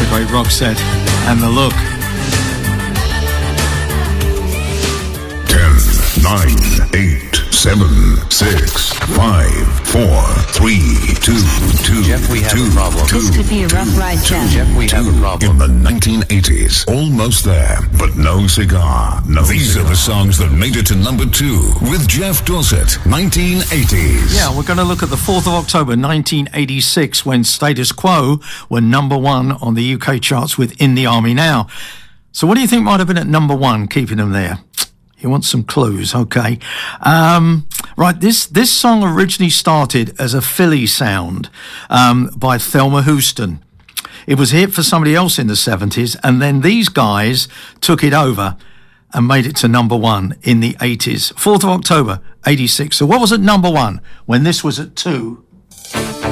the great Roxette and The Look. 10, 9, 8, 7, 6, 5, 4, 3, 2. Jeff, we have a problem. This could be a rough ride, Jeff. Jeff, we have a problem. In the 1980s, almost there, but no cigar. These are the songs that made it to number 2 with Jeff Dorsett, 1980s. Yeah, we're going to look at the 4th of October 1986 when Status Quo were number 1 on the UK charts with In the Army Now. So what do you think might have been at number 1, keeping them there? You want some clues, okay. Right, this song originally started as a Philly sound by Thelma Houston. It was a hit for somebody else in the 70s, and then these guys took it over and made it to number 1 in the 80s. 4th of October, 86. So what was at number 1 when this was at 2?